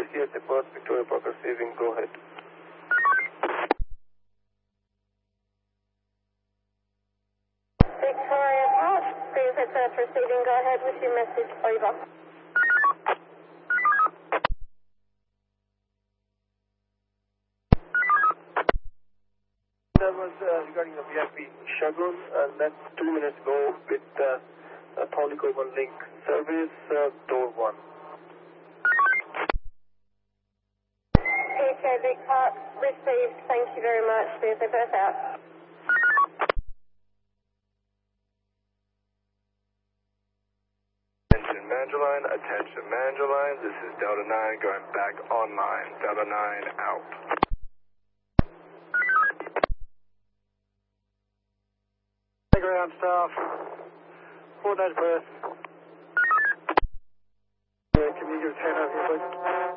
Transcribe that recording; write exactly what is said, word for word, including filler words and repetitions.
Whiskey at Depot, Victoria Park receiving, go ahead. Victoria Park, Queenshead Surf receiving, go ahead with your message, over. That was uh, regarding the V I P shuttle, and that's two minutes ago with uh, uh, Paulico one link service, uh, door one. P K Vic Park received, thank you very much, there's a birth out. Attention Mangeline, attention Mangeline, this is Delta nine going back online. Delta nine out. Ground staff, coordinate berth. Yeah, can you give a turn over here, please?